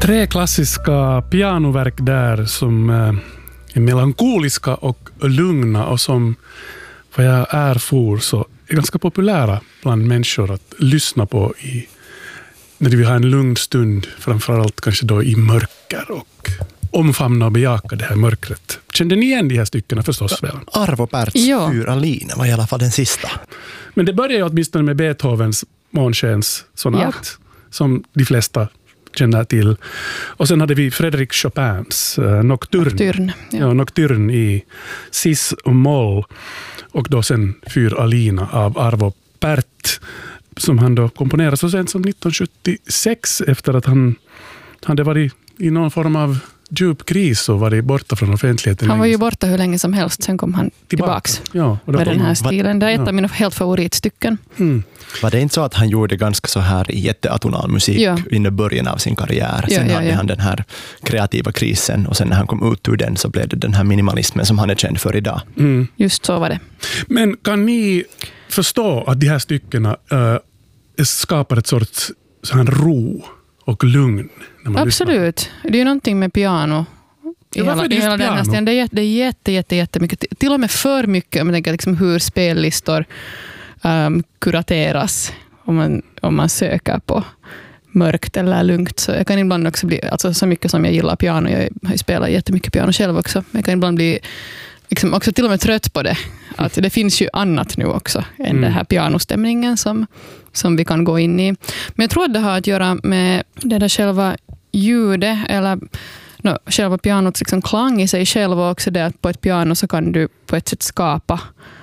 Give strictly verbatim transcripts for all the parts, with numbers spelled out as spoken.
Tre klassiska pianoverk där som är melankoliska och lugna och som, vad jag erfor, så är ganska populära bland människor att lyssna på i, när de vill ha en lugn stund, framförallt kanske då i mörker, och omfamna och bejaka det här mörkret. Kände ni igen de här styckena förstås väl? Arvo Pärts Ja. Fyr Aline var i alla fall den sista. Men det börjar ju åtminstone med Beethovens Månskens sonat, ja, som de flesta känner till. Och sen hade vi Frédéric Chopins uh, Nocturne. Nocturne, ja. Ja, Nocturne i cis och moll. Och då sen Fyr Alina av Arvo Pärt, som han då komponerade så sent som nittonhundrasjuttiosex efter att han hade varit i någon form av djup kris och varit borta från offentligheten. Han var ju borta hur länge som helst, sen kom han tillbaks ja, och med den här stilen. Det är ett ja. av mina helt favoritstycken. Mm. Var det inte så att han gjorde ganska så här jätteatonal musik Ja. i början av sin karriär? Sen Ja, ja, hade ja. han den här kreativa krisen och sen när han kom ut ur den så blev det den här minimalismen som han är känd för idag. Mm. Just så var det. Men kan ni förstå att de här styckena äh, skapar ett sorts så här ro och lugn? När man Absolut. Det är ju någonting med piano. I Ja, varför hela, är det i just hela den här piano? stilen. Det är, jätte, det är jätte, jätte, jättemycket. Till och med för mycket om man tänker liksom hur spellistor um, kurateras om man, om man söker på mörkt eller lugnt. Så jag kan ibland också bli, alltså så mycket som jag gillar piano, jag har ju spelat jättemycket piano själv också, men jag kan ibland bli liksom också till och med trött på det. Att det finns ju annat nu också än Mm. den här pianostämningen som, som vi kan gå in i. Men jag tror att det har att göra med det där själva ljudet eller no, själva pianots liksom klang i sig själv, och också det att på ett piano så kan du på ett sätt skapa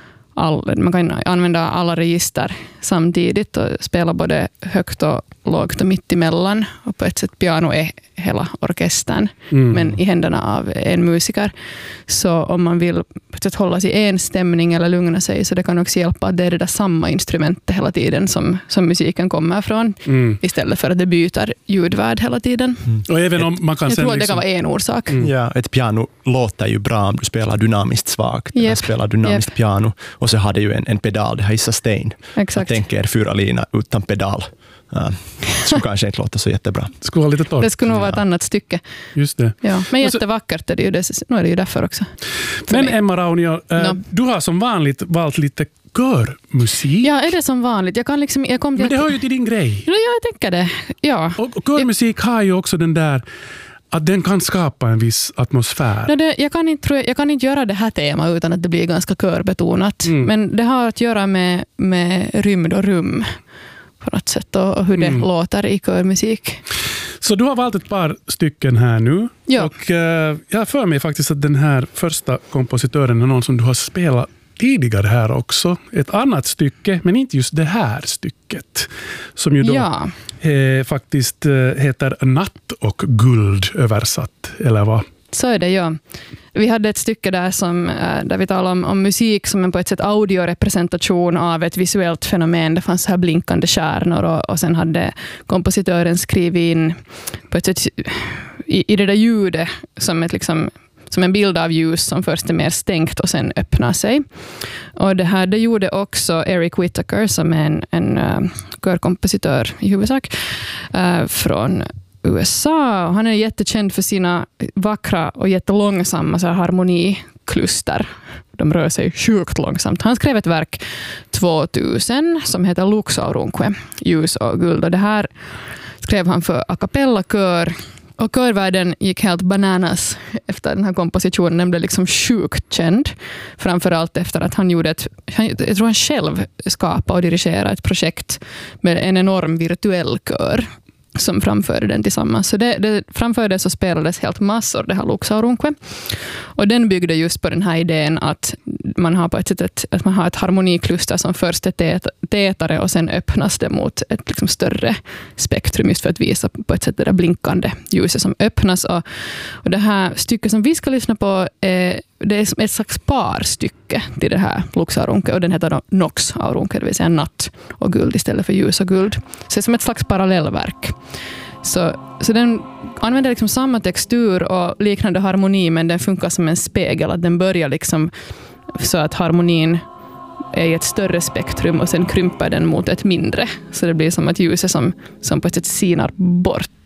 all, man kan använda alla register samtidigt och spela både högt och lågt och mitt emellan, och på ett sätt piano är hela orkestern, Mm. men i händerna av en musiker. Så om man vill på ett sätt hålla sig i en stämning eller lugna sig, så det kan också hjälpa att det är det där samma instrument hela tiden som, som musiken kommer från, Mm. istället för att det byter ljudvärd hela tiden. Och även om man kan Jag sen tror att det liksom, kan vara en orsak. Mm. Ja, ett piano låter ju bra om du spelar dynamiskt svagt. Yep. Eller spelar dynamiskt Yep. piano. Och så har det ju en, en pedal, det har i sustain. Exakt. Jag tänker Fyr Alina utan pedal. Uh, som kanske inte låter så jättebra. skulle vara lite torrt. Det skulle nog vara ett Ja. annat stycke. Just det. Ja. Men Och så- jättevackert är det ju, det, nu är det ju därför också. För Men mig. Emma Raunio, äh, No. du har som vanligt valt lite körmusik. Ja, är det som vanligt? Jag kan liksom, jag kom till Men det att- hör ju till din grej. Ja, jag tänker det. Ja. Och, och körmusik har ju också den där att den kan skapa en viss atmosfär. No, det, jag, kan inte, tror jag, jag kan inte göra det här temat utan att det blir ganska körbetonat. Mm. Men det har att göra med, med rymd och rum på något sätt, och, och hur det Mm. låter i körmusik. Så du har valt ett par stycken här nu. Ja. Och eh, jag har för mig faktiskt att den här första kompositören är någon som du har spelat tidigare här också. Ett annat stycke, men inte just det här stycket. Som ju då Ja. eh, faktiskt eh, heter Natt och guld översatt. Eller vad? Så är det, ja. Vi hade ett stycke där, som, eh, där vi talade om, om musik som en på ett sätt audiorepresentation av ett visuellt fenomen. Det fanns så här blinkande stjärnor, och, och sen hade kompositören skrivit in på ett sätt i, i det där ljudet som, ett, liksom, som en bild av ljus som först är mer stängt och sen öppnar sig. Och det här det gjorde också Eric Whittaker, som är en, en uh, körkompositör i huvudsak uh, från U S A. Han är jättekänd för sina vackra och jättelångsamma så här harmonikluster. De rör sig sjukt långsamt. Han skrev ett verk tvåtusen som heter Lux Aurunque, ljus och guld. Och det här skrev han för a cappella-kör. Och körvärlden gick helt bananas efter den här kompositionen. Den blev liksom sjukt känd. Framförallt efter att han gjorde ett, jag tror han själv skapade och dirigerade ett projekt med en enorm virtuell kör som framförde den tillsammans. Så det, det framfördes och spelades helt massor, det här Lux Aurunque. Och den byggde just på den här idén att man har på ett sätt ett, att man har ett harmonikluster som först är tät, tätare och sen öppnas det mot ett liksom större spektrum, just för att visa på ett sätt det där blinkande ljuset som öppnas. Och, och det här stycket som vi ska lyssna på är, det är som ett slags parstycke till det här Lux Aurunque, och den heter då Nox Aurunque, det vill säga natt och guld istället för ljus och guld. Så det är som ett slags parallellverk. Så, så den använder liksom samma textur och liknande harmoni, men den funkar som en spegel. Att den börjar liksom så att harmonin är i ett större spektrum och sen krymper den mot ett mindre. Så det blir som att ljuset som, som på ett sätt sinar bort